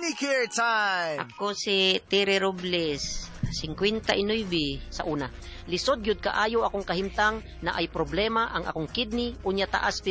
Kidney Care Time! Ako si Tere Robles, 59 sa una. Lisod gyud kaayo akong kahimtang na ay problema ang akong kidney unya taas